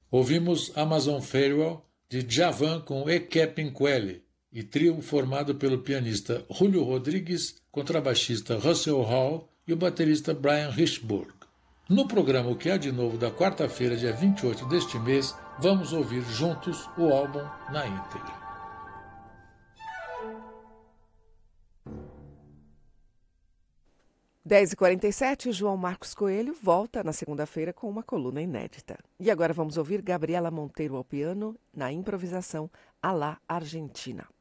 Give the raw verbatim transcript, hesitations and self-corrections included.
Ouvimos Amazon Farewell, de Djavan com Eke Pinquele, e trio formado pelo pianista Julio Rodrigues, contrabaixista Russell Hall e o baterista Brian Richburg. No programa O Que Há de Novo da quarta-feira, dia vinte e oito deste mês, vamos ouvir juntos o álbum na íntegra. dez e quarenta e sete, o João Marcos Coelho volta na segunda-feira com uma coluna inédita. E agora vamos ouvir Gabriela Monteiro ao piano na improvisação à la Argentina.